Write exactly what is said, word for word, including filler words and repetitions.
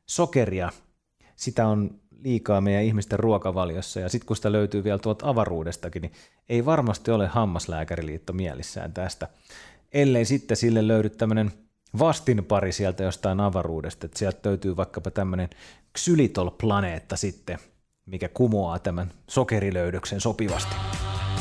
sokeria, sitä on liikaa meidän ihmisten ruokavaliossa, ja sitten kun sitä löytyy vielä tuolta avaruudestakin, niin ei varmasti ole Hammaslääkäriliitto mielissään tästä, ellei sitten sille löydy tämmöinen vastinpari sieltä jostain avaruudesta, että sieltä löytyy vaikkapa tämmöinen Xylitol-planeetta sitten, mikä kumoaa tämän sokerilöydöksen sopivasti.